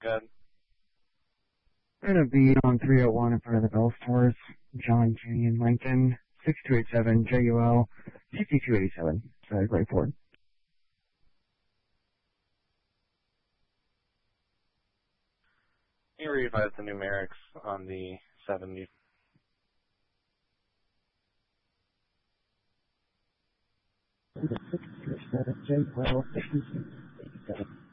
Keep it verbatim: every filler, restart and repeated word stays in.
good. I'm going to be on three oh one in front of the Bell Stores, John Union Lincoln, six two eight seven J U L, fifty-two eighty-seven. So, great Ford. Can you revise the numerics on the seventy? six two eight seven J U L, fifty-two eighty-seven.